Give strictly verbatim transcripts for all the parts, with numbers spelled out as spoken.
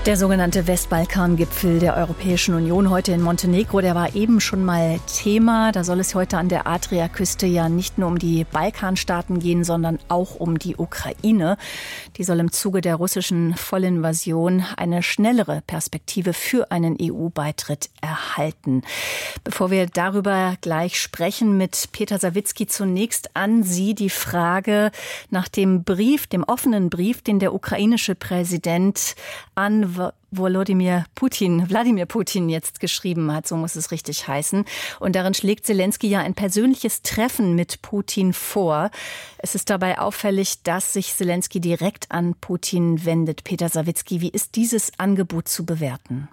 Der sogenannte Westbalkan-Gipfel der Europäischen Union heute in Montenegro, der war eben schon mal Thema. Da soll es heute an der Adriaküste ja nicht nur um die Balkanstaaten gehen, sondern auch um die Ukraine. Die soll im Zuge der russischen Vollinvasion eine schnellere Perspektive für einen E U-Beitritt erhalten. Bevor wir darüber gleich sprechen mit Peter Sawicki, zunächst an Sie die Frage nach dem Brief, dem offenen Brief, den der ukrainische Präsident an Volodymyr Putin, Wladimir Putin jetzt geschrieben hat, so muss es richtig heißen. Und darin schlägt Selenskyj ja ein persönliches Treffen mit Putin vor. Es ist dabei auffällig, dass sich Selenskyj direkt an Putin wendet. Peter Sawicki, wie ist dieses Angebot zu bewerten?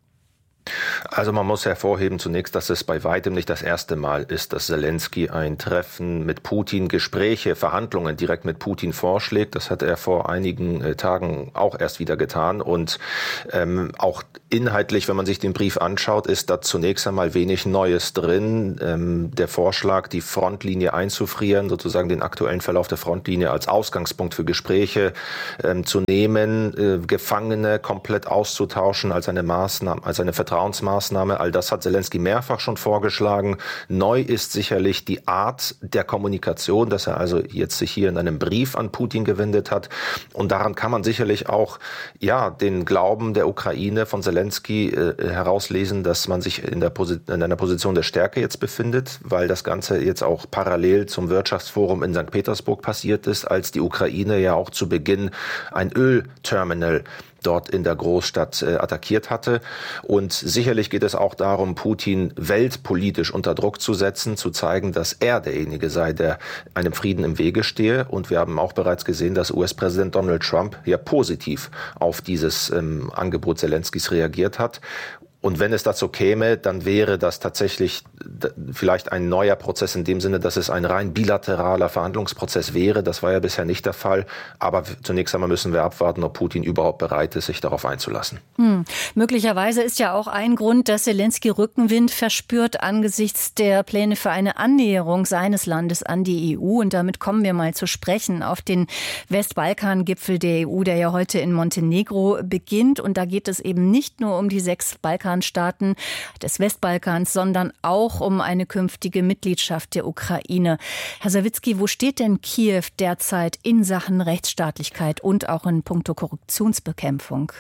Also man muss hervorheben zunächst, dass es bei weitem nicht das erste Mal ist, dass Selenskyj ein Treffen mit Putin, Gespräche, Verhandlungen direkt mit Putin vorschlägt. Das hat er vor einigen äh, Tagen auch erst wieder getan. Und ähm, auch inhaltlich, wenn man sich den Brief anschaut, ist da zunächst einmal wenig Neues drin. Ähm, der Vorschlag, die Frontlinie einzufrieren, sozusagen den aktuellen Verlauf der Frontlinie als Ausgangspunkt für Gespräche ähm, zu nehmen, äh, Gefangene komplett auszutauschen als eine Maßnahme, als eine Vertrauensmaßnahme, all das hat Selenskyj mehrfach schon vorgeschlagen. Neu ist sicherlich die Art der Kommunikation, dass er also jetzt sich hier in einem Brief an Putin gewendet hat. Und daran kann man sicherlich auch ja den Glauben der Ukraine von Selenskyj äh, herauslesen, dass man sich in, der Posi- in einer Position der Stärke jetzt befindet, weil das Ganze jetzt auch parallel zum Wirtschaftsforum in Sankt Petersburg passiert ist, als die Ukraine ja auch zu Beginn ein Ölterminal dort in der Großstadt äh, attackiert hatte. Und sicherlich geht es auch darum, Putin weltpolitisch unter Druck zu setzen, zu zeigen, dass er derjenige sei, der einem Frieden im Wege stehe. Und wir haben auch bereits gesehen, dass U S-Präsident Donald Trump ja positiv auf dieses ähm, Angebot Selenskyjs reagiert hat. Und wenn es dazu käme, dann wäre das tatsächlich vielleicht ein neuer Prozess in dem Sinne, dass es ein rein bilateraler Verhandlungsprozess wäre. Das war ja bisher nicht der Fall. Aber zunächst einmal müssen wir abwarten, ob Putin überhaupt bereit ist, sich darauf einzulassen. Hm. Möglicherweise ist ja auch ein Grund, dass Selenskyj Rückenwind verspürt angesichts der Pläne für eine Annäherung seines Landes an die E U. Und damit kommen wir mal zu sprechen auf den Westbalkan-Gipfel der E U, der ja heute in Montenegro beginnt. Und da geht es eben nicht nur um die sechs Balkan Staaten des Westbalkans, sondern auch um eine künftige Mitgliedschaft der Ukraine. Herr Sawicki, wo steht denn Kiew derzeit in Sachen Rechtsstaatlichkeit und auch in puncto Korruptionsbekämpfung?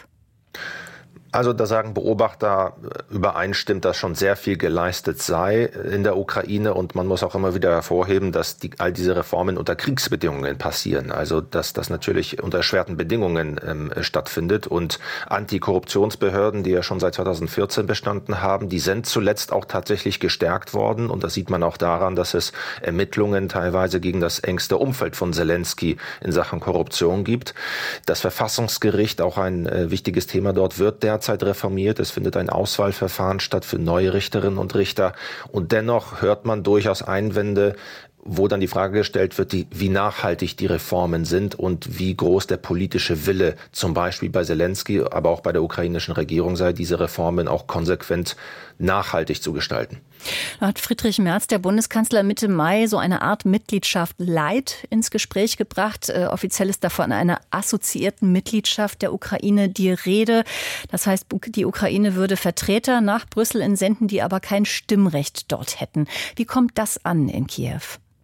Also da sagen Beobachter übereinstimmt, dass schon sehr viel geleistet sei in der Ukraine. Und man muss auch immer wieder hervorheben, dass die, all diese Reformen unter Kriegsbedingungen passieren. Also dass das natürlich unter erschwerten Bedingungen ähm, stattfindet. Und Antikorruptionsbehörden, die ja schon seit zweitausendvierzehn bestanden haben, die sind zuletzt auch tatsächlich gestärkt worden. Und das sieht man auch daran, dass es Ermittlungen teilweise gegen das engste Umfeld von Selenskyj in Sachen Korruption gibt. Das Verfassungsgericht, auch ein äh, wichtiges Thema dort, wird derzeit reformiert. Es findet ein Auswahlverfahren statt für neue Richterinnen und Richter. Und dennoch hört man durchaus Einwände, wo dann die Frage gestellt wird, die, wie nachhaltig die Reformen sind und wie groß der politische Wille zum Beispiel bei Selenskyj, aber auch bei der ukrainischen Regierung sei, diese Reformen auch konsequent nachhaltig zu gestalten. Da hat Friedrich Merz, der Bundeskanzler, Mitte Mai so eine Art Mitgliedschaft Light ins Gespräch gebracht. Äh, offiziell ist davon einer assoziierten Mitgliedschaft der Ukraine die Rede. Das heißt, die Ukraine würde Vertreter nach Brüssel entsenden, die aber kein Stimmrecht dort hätten. Wie kommt das an in Kiew?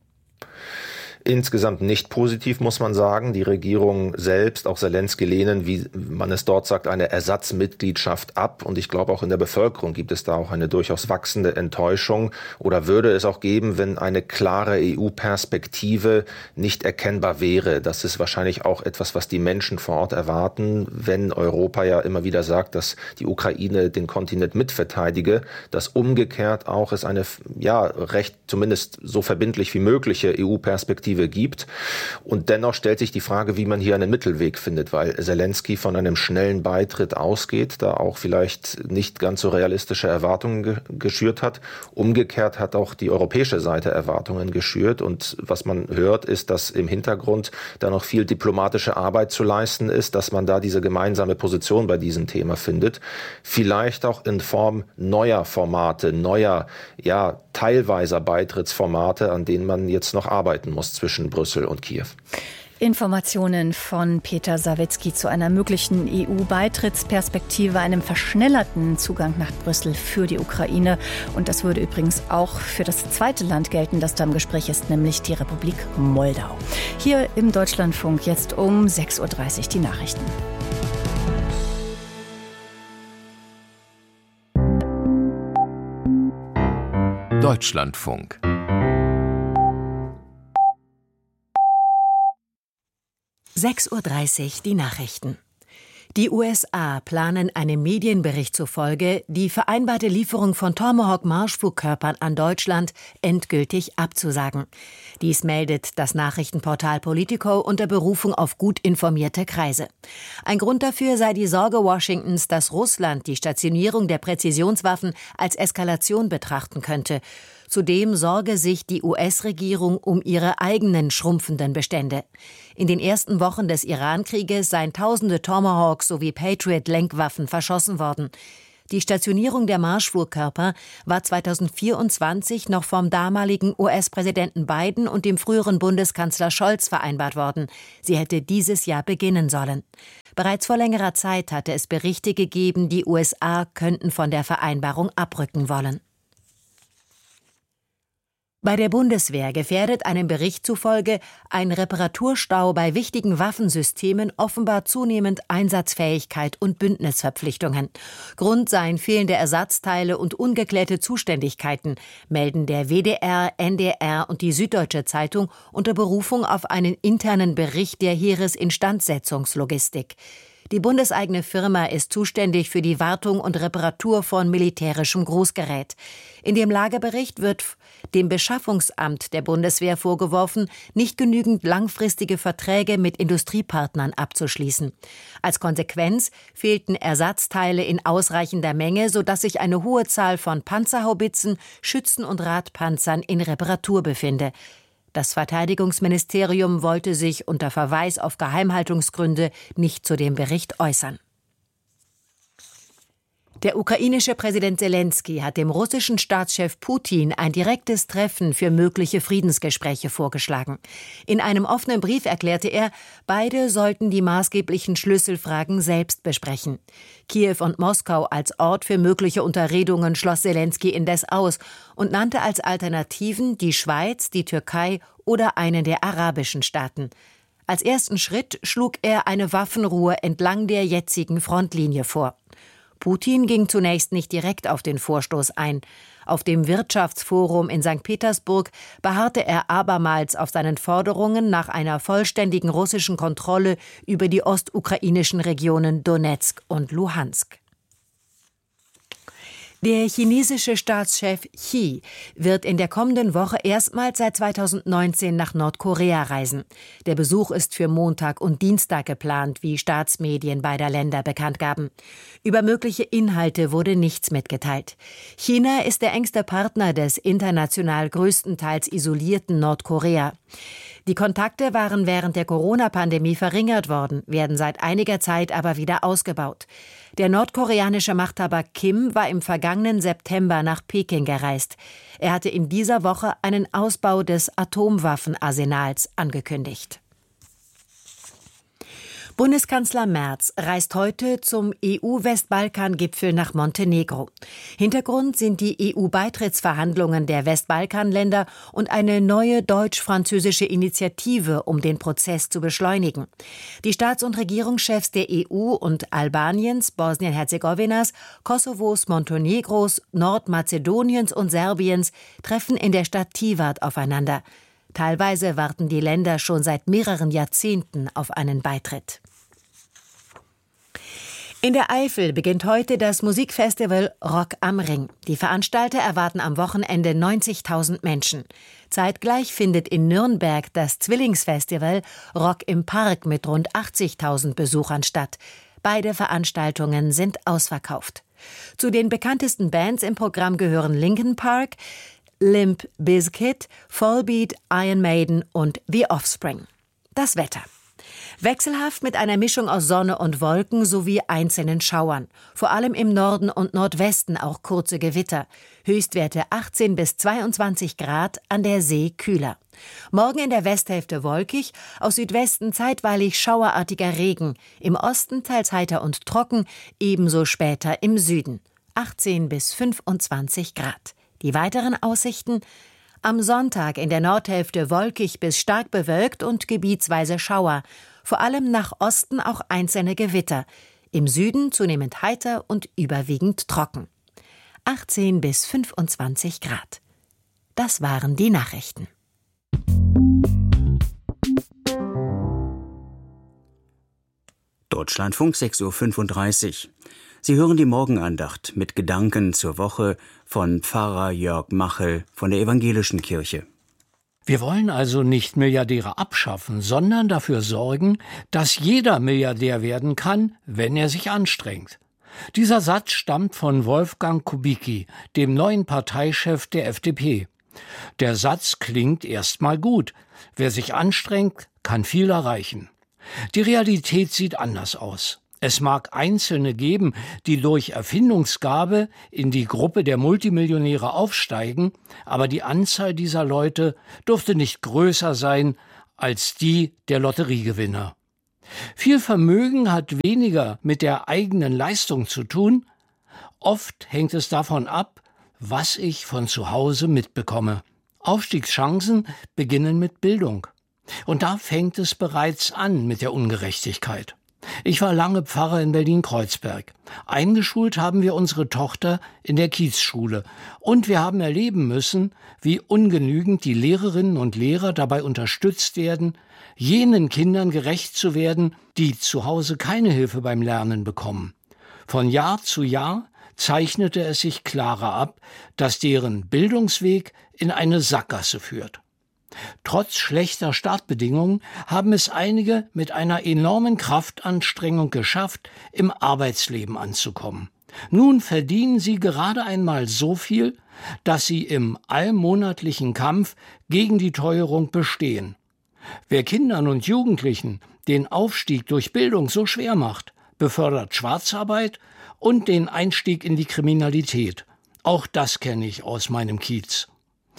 Insgesamt nicht positiv, muss man sagen. Die Regierung selbst, auch Selenskyj, lehnen, wie man es dort sagt, eine Ersatzmitgliedschaft ab. Und ich glaube, auch in der Bevölkerung gibt es da auch eine durchaus wachsende Enttäuschung. Oder würde es auch geben, wenn eine klare E U-Perspektive nicht erkennbar wäre. Das ist wahrscheinlich auch etwas, was die Menschen vor Ort erwarten, wenn Europa ja immer wieder sagt, dass die Ukraine den Kontinent mitverteidige. Dass umgekehrt auch es eine, ja, recht zumindest so verbindlich wie mögliche E U-Perspektive gibt. Und dennoch stellt sich die Frage, wie man hier einen Mittelweg findet, weil Selenskyj von einem schnellen Beitritt ausgeht, da auch vielleicht nicht ganz so realistische Erwartungen ge- geschürt hat. Umgekehrt hat auch die europäische Seite Erwartungen geschürt. Und was man hört, ist, dass im Hintergrund da noch viel diplomatische Arbeit zu leisten ist, dass man da diese gemeinsame Position bei diesem Thema findet. Vielleicht auch in Form neuer Formate, neuer, ja, teilweiser Beitrittsformate, an denen man jetzt noch arbeiten muss zwischen Brüssel und Kiew. Informationen von Peter Sawicki zu einer möglichen E U-Beitrittsperspektive, einem verschnellerten Zugang nach Brüssel für die Ukraine. Und das würde übrigens auch für das zweite Land gelten, das da im Gespräch ist, nämlich die Republik Moldau. Hier im Deutschlandfunk jetzt um sechs Uhr dreißig die Nachrichten. Deutschlandfunk. sechs Uhr dreißig die Nachrichten. Die U S A planen einem Medienbericht zufolge, die vereinbarte Lieferung von Tomahawk-Marschflugkörpern an Deutschland endgültig abzusagen. Dies meldet das Nachrichtenportal Politico unter Berufung auf gut informierte Kreise. Ein Grund dafür sei die Sorge Washingtons, dass Russland die Stationierung der Präzisionswaffen als Eskalation betrachten könnte. Zudem sorge sich die U S-Regierung um ihre eigenen schrumpfenden Bestände. In den ersten Wochen des Iran-Krieges seien tausende Tomahawk sowie Patriot-Lenkwaffen verschossen worden. Die Stationierung der Marschflugkörper war zweitausendvierundzwanzig noch vom damaligen U S-Präsidenten Biden und dem früheren Bundeskanzler Scholz vereinbart worden. Sie hätte dieses Jahr beginnen sollen. Bereits vor längerer Zeit hatte es Berichte gegeben, die U S A könnten von der Vereinbarung abrücken wollen. Bei der Bundeswehr gefährdet einem Bericht zufolge ein Reparaturstau bei wichtigen Waffensystemen offenbar zunehmend Einsatzfähigkeit und Bündnisverpflichtungen. Grund seien fehlende Ersatzteile und ungeklärte Zuständigkeiten, melden der W D R, N D R und die Süddeutsche Zeitung unter Berufung auf einen internen Bericht der Heeresinstandsetzungslogistik. Die bundeseigene Firma ist zuständig für die Wartung und Reparatur von militärischem Großgerät. In dem Lagebericht wird dem Beschaffungsamt der Bundeswehr vorgeworfen, nicht genügend langfristige Verträge mit Industriepartnern abzuschließen. Als Konsequenz fehlten Ersatzteile in ausreichender Menge, sodass sich eine hohe Zahl von Panzerhaubitzen, Schützen- und Radpanzern in Reparatur befinde. Das Verteidigungsministerium wollte sich unter Verweis auf Geheimhaltungsgründe nicht zu dem Bericht äußern. Der ukrainische Präsident Selenskyj hat dem russischen Staatschef Putin ein direktes Treffen für mögliche Friedensgespräche vorgeschlagen. In einem offenen Brief erklärte er, beide sollten die maßgeblichen Schlüsselfragen selbst besprechen. Kiew und Moskau als Ort für mögliche Unterredungen schloss Selenskyj indes aus und nannte als Alternativen die Schweiz, die Türkei oder einen der arabischen Staaten. Als ersten Schritt schlug er eine Waffenruhe entlang der jetzigen Frontlinie vor. Putin ging zunächst nicht direkt auf den Vorstoß ein. Auf dem Wirtschaftsforum in Sankt Petersburg beharrte er abermals auf seinen Forderungen nach einer vollständigen russischen Kontrolle über die ostukrainischen Regionen Donezk und Luhansk. Der chinesische Staatschef Xi wird in der kommenden Woche erstmals seit zweitausendneunzehn nach Nordkorea reisen. Der Besuch ist für Montag und Dienstag geplant, wie Staatsmedien beider Länder bekannt gaben. Über mögliche Inhalte wurde nichts mitgeteilt. China ist der engste Partner des international größtenteils isolierten Nordkorea. Die Kontakte waren während der Corona-Pandemie verringert worden, werden seit einiger Zeit aber wieder ausgebaut. Der nordkoreanische Machthaber Kim war im vergangenen September nach Peking gereist. Er hatte in dieser Woche einen Ausbau des Atomwaffenarsenals angekündigt. Bundeskanzler Merz reist heute zum E U-Westbalkan-Gipfel nach Montenegro. Hintergrund sind die E U-Beitrittsverhandlungen der Westbalkanländer und eine neue deutsch-französische Initiative, um den Prozess zu beschleunigen. Die Staats- und Regierungschefs der E U und Albaniens, Bosnien-Herzegowinas, Kosovos, Montenegros, Nordmazedoniens und Serbiens treffen in der Stadt Tivat aufeinander. Teilweise warten die Länder schon seit mehreren Jahrzehnten auf einen Beitritt. In der Eifel beginnt heute das Musikfestival Rock am Ring. Die Veranstalter erwarten am Wochenende neunzigtausend Menschen. Zeitgleich findet in Nürnberg das Zwillingsfestival Rock im Park mit rund achtzigtausend Besuchern statt. Beide Veranstaltungen sind ausverkauft. Zu den bekanntesten Bands im Programm gehören Linkin Park, Limp Bizkit, Volbeat, Iron Maiden und The Offspring. Das Wetter. Wechselhaft mit einer Mischung aus Sonne und Wolken sowie einzelnen Schauern. Vor allem im Norden und Nordwesten auch kurze Gewitter. Höchstwerte achtzehn bis zweiundzwanzig Grad, an der See kühler. Morgen in der Westhälfte wolkig, aus Südwesten zeitweilig schauerartiger Regen. Im Osten teils heiter und trocken, ebenso später im Süden. achtzehn bis fünfundzwanzig Grad. Die weiteren Aussichten: am Sonntag in der Nordhälfte wolkig bis stark bewölkt und gebietsweise Schauer. Vor allem nach Osten auch einzelne Gewitter. Im Süden zunehmend heiter und überwiegend trocken. achtzehn bis fünfundzwanzig Grad. Das waren die Nachrichten. Deutschlandfunk sechs Uhr fünfunddreißig. Sie hören die Morgenandacht mit Gedanken zur Woche von Pfarrer Jörg Machel von der Evangelischen Kirche. Wir wollen also nicht Milliardäre abschaffen, sondern dafür sorgen, dass jeder Milliardär werden kann, wenn er sich anstrengt. Dieser Satz stammt von Wolfgang Kubicki, dem neuen Parteichef der F D P. Der Satz klingt erstmal gut. Wer sich anstrengt, kann viel erreichen. Die Realität sieht anders aus. Es mag Einzelne geben, die durch Erfindungsgabe in die Gruppe der Multimillionäre aufsteigen, aber die Anzahl dieser Leute dürfte nicht größer sein als die der Lotteriegewinner. Viel Vermögen hat weniger mit der eigenen Leistung zu tun. Oft hängt es davon ab, was ich von zu Hause mitbekomme. Aufstiegschancen beginnen mit Bildung. Und da fängt es bereits an mit der Ungerechtigkeit. Ich war lange Pfarrer in Berlin-Kreuzberg. Eingeschult haben wir unsere Tochter in der Kiezschule. Und wir haben erleben müssen, wie ungenügend die Lehrerinnen und Lehrer dabei unterstützt werden, jenen Kindern gerecht zu werden, die zu Hause keine Hilfe beim Lernen bekommen. Von Jahr zu Jahr zeichnete es sich klarer ab, dass deren Bildungsweg in eine Sackgasse führt. Trotz schlechter Startbedingungen haben es einige mit einer enormen Kraftanstrengung geschafft, im Arbeitsleben anzukommen. Nun verdienen sie gerade einmal so viel, dass sie im allmonatlichen Kampf gegen die Teuerung bestehen. Wer Kindern und Jugendlichen den Aufstieg durch Bildung so schwer macht, befördert Schwarzarbeit und den Einstieg in die Kriminalität. Auch das kenne ich aus meinem Kiez.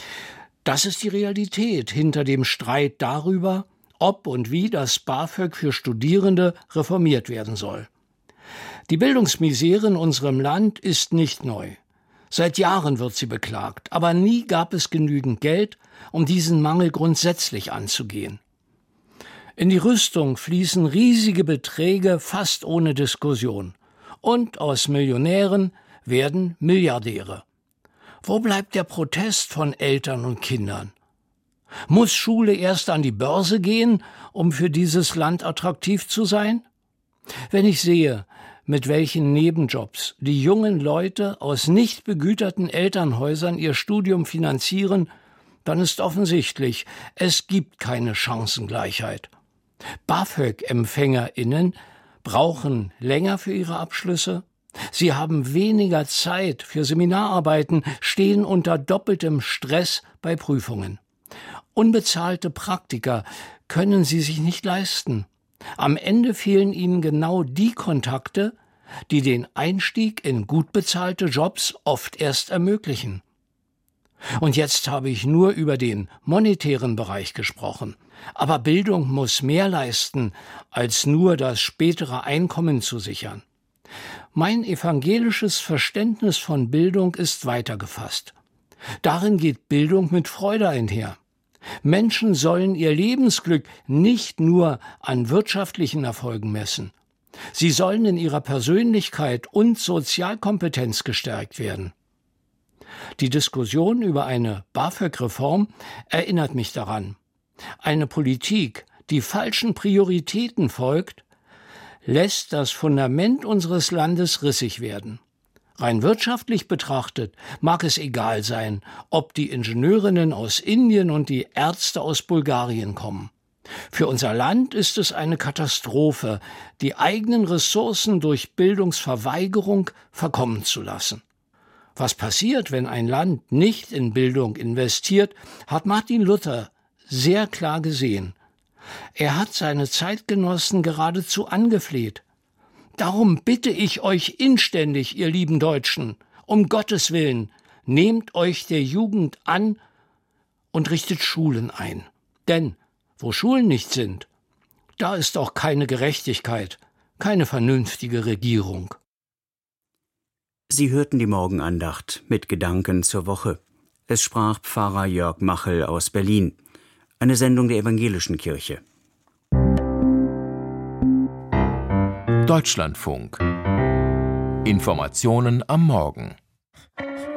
Das ist die Realität hinter dem Streit darüber, ob und wie das BAföG für Studierende reformiert werden soll. Die Bildungsmisere in unserem Land ist nicht neu. Seit Jahren wird sie beklagt, aber nie gab es genügend Geld, um diesen Mangel grundsätzlich anzugehen. In die Rüstung fließen riesige Beträge fast ohne Diskussion. Und aus Millionären werden Milliardäre. Wo bleibt der Protest von Eltern und Kindern? Muss Schule erst an die Börse gehen, um für dieses Land attraktiv zu sein? Wenn ich sehe, mit welchen Nebenjobs die jungen Leute aus nicht begüterten Elternhäusern ihr Studium finanzieren, dann ist offensichtlich, es gibt keine Chancengleichheit. BAföG-EmpfängerInnen brauchen länger für ihre Abschlüsse. Sie haben weniger Zeit für Seminararbeiten, stehen unter doppeltem Stress bei Prüfungen. Unbezahlte Praktika können sie sich nicht leisten. Am Ende fehlen ihnen genau die Kontakte, die den Einstieg in gut bezahlte Jobs oft erst ermöglichen. Und jetzt habe ich nur über den monetären Bereich gesprochen. Aber Bildung muss mehr leisten, als nur das spätere Einkommen zu sichern. Mein evangelisches Verständnis von Bildung ist weitergefasst. Darin geht Bildung mit Freude einher. Menschen sollen ihr Lebensglück nicht nur an wirtschaftlichen Erfolgen messen. Sie sollen in ihrer Persönlichkeit und Sozialkompetenz gestärkt werden. Die Diskussion über eine BAföG-Reform erinnert mich daran. Eine Politik, die falschen Prioritäten folgt, lässt das Fundament unseres Landes rissig werden. Rein wirtschaftlich betrachtet mag es egal sein, ob die Ingenieurinnen aus Indien und die Ärzte aus Bulgarien kommen. Für unser Land ist es eine Katastrophe, die eigenen Ressourcen durch Bildungsverweigerung verkommen zu lassen. Was passiert, wenn ein Land nicht in Bildung investiert, hat Martin Luther sehr klar gesehen. Er hat seine Zeitgenossen geradezu angefleht. Darum bitte ich euch inständig, ihr lieben Deutschen, um Gottes Willen, nehmt euch der Jugend an und richtet Schulen ein. Denn wo Schulen nicht sind, da ist auch keine Gerechtigkeit, keine vernünftige Regierung. Sie hörten die Morgenandacht mit Gedanken zur Woche. Es sprach Pfarrer Jörg Machel aus Berlin. Eine Sendung der Evangelischen Kirche. Deutschlandfunk. Informationen am Morgen.